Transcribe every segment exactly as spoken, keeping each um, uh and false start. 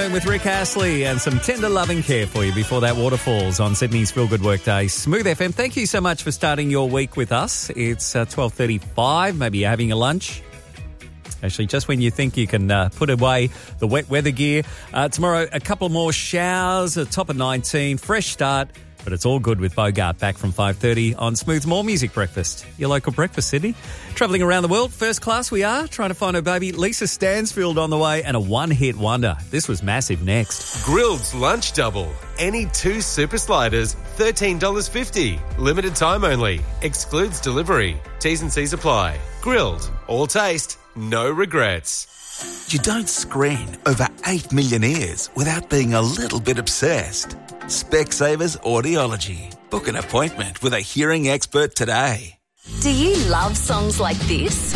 Darling with Rick Astley and some tender loving care for you before that waterfalls on Sydney's Feel Good Workday. Smooth F M, thank you so much for starting your week with us. It's uh, twelve thirty-five, maybe you're having a lunch. Actually, just when you think you can uh, put away the wet weather gear. Uh, tomorrow, a couple more showers, a top of nineteen, fresh start. But it's all good with Bogart back from five thirty on Smooth More Music Breakfast. Your local breakfast, Sydney. Travelling around the world, first class we are, trying to find her baby. Lisa Stansfield on the way and a one-hit wonder. This was massive next. Grilled's Lunch Double. Any two super sliders, thirteen dollars fifty. Limited time only. Excludes delivery. T's and C's apply. Grilled. All taste. No regrets. You don't screen over eight million ears without being a little bit obsessed. Specsavers Audiology. Book an appointment with a hearing expert today. Do you love songs like this?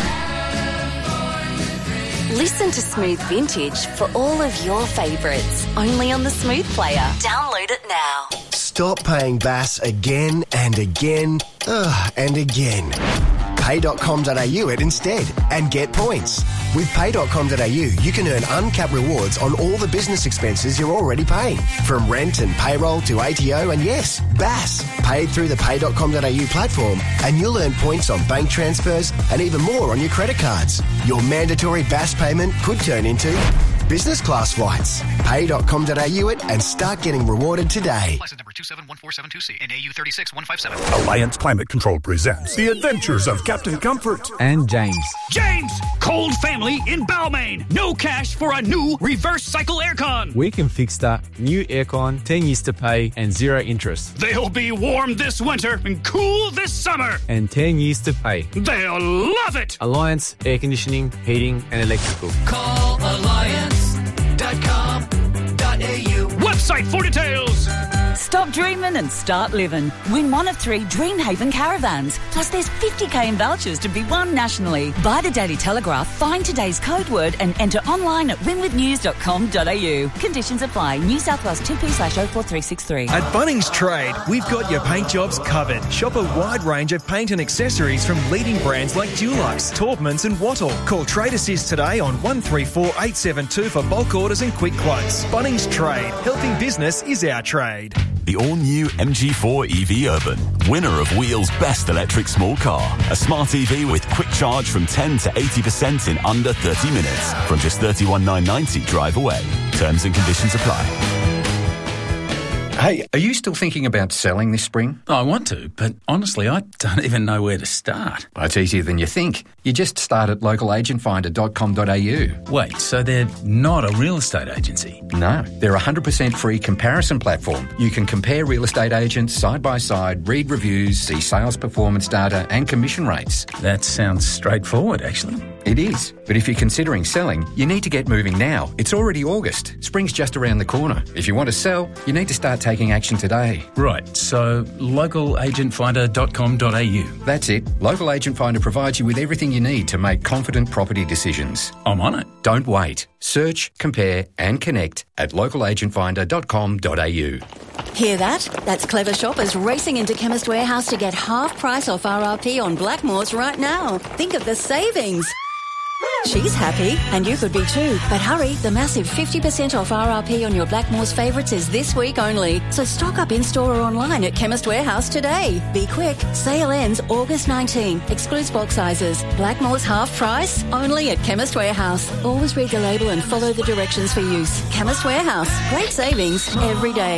Listen to Smooth Vintage for all of your favourites, only on the Smooth Player. Download it now. Stop paying B A S again and again ugh, and again. pay dot com dot a u it instead and get points. With pay dot com dot a u, you can earn uncapped rewards on all the business expenses you're already paying, from rent and payroll to A T O and, yes, B A S. Paid through the pay dot com dot a u platform, and you'll earn points on bank transfers and even more on your credit cards. Your mandatory B A S payment could turn into business class flights. pay dot com dot a u it and start getting rewarded today. License number two seven one four seven two C and A U three six one five seven. Alliance Climate Control presents The Adventures of Captain Comfort and James. James! Cold family in Balmain. No cash for a new reverse cycle aircon. We can fix that. New aircon, ten years to pay and zero interest. They'll be warm this winter and cool this summer. And ten years to pay. They'll love it. Alliance Air Conditioning, Heating and Electrical. Call alliance dot com dot a u. Website for details. Stop dreaming and start living. Win one of three Dreamhaven caravans. Plus there's fifty k in vouchers to be won nationally. Buy the Daily Telegraph, find today's code word and enter online at win with news dot com dot a u. Conditions apply. New South Wales two P slash oh four three six three. At Bunnings Trade, we've got your paint jobs covered. Shop a wide range of paint and accessories from leading brands like Dulux, Taubmans and Wattle. Call Trade Assist today on one three four eight seven two for bulk orders and quick quotes. Bunnings Trade. Helping business is our trade. The all-new M G four E V Urban, winner of Wheel's Best Electric Small Car. A smart E V with quick charge from ten to eighty percent in under thirty minutes. From just thirty-one thousand nine hundred ninety drive away. Terms and conditions apply. Hey, are you still thinking about selling this spring? I want to, but honestly, I don't even know where to start. Well, it's easier than you think. You just start at local agent finder dot com dot a u. Wait, so they're not a real estate agency? No, they're a one hundred percent free comparison platform. You can compare real estate agents side by side, read reviews, see sales performance data and commission rates. That sounds straightforward, actually. It is, but if you're considering selling, you need to get moving now. It's already August. Spring's just around the corner. If you want to sell, you need to start taking action today. Right, so local agent finder dot com dot a u. That's it. Local Agent Finder provides you with everything you need to make confident property decisions. I'm on it. Don't wait. Search, compare and connect at local agent finder dot com dot a u. Hear that? That's clever shoppers racing into Chemist Warehouse to get half price off R R P on Blackmores right now. Think of the savings. She's happy, and you could be too. But hurry, the massive fifty percent off R R P on your Blackmores favourites is this week only. So stock up in-store or online at Chemist Warehouse today. Be quick. Sale ends August nineteenth. Excludes bulk sizes. Blackmores half price, only at Chemist Warehouse. Always read the label and follow the directions for use. Chemist Warehouse. Great savings every day.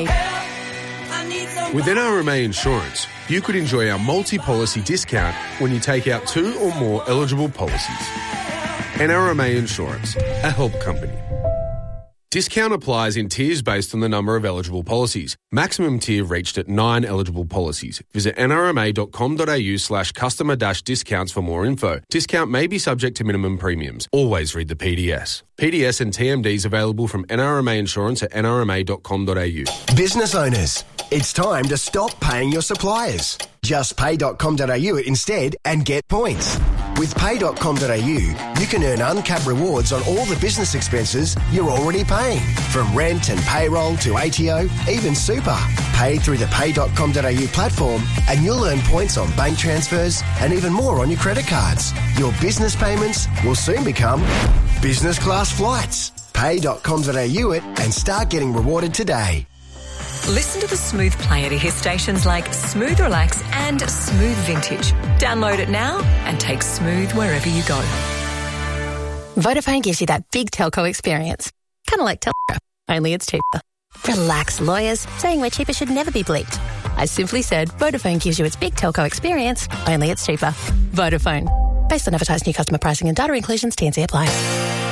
With N R M A Insurance, you could enjoy our multi-policy discount when you take out two or more eligible policies. N R M A Insurance, a help company. Discount applies in tiers based on the number of eligible policies. Maximum tier reached at nine eligible policies. Visit n r m a dot com dot a u slash customer dash discounts for more info. Discount may be subject to minimum premiums. Always read the P D S. P D S and T M Ds available from N R M A Insurance at n r m a dot com dot a u. Business owners, it's time to stop paying your suppliers. Just pay dot com dot a u instead and get points. With pay dot com dot a u, you can earn uncapped rewards on all the business expenses you're already paying, from rent and payroll to A T O, even super. Pay through the pay dot com dot a u platform and you'll earn points on bank transfers and even more on your credit cards. Your business payments will soon become business class flights. pay dot com dot a u it and start getting rewarded today. Listen to the Smooth Player to hear stations like Smooth Relax and Smooth Vintage. Download it now and take Smooth wherever you go. Vodafone gives you that big telco experience. Kind of like Telstra, only it's cheaper. Relax, lawyers. Saying we're cheaper should never be bleeped. I simply said Vodafone gives you its big telco experience, only it's cheaper. Vodafone. Based on advertised new customer pricing and data inclusions, T N C apply.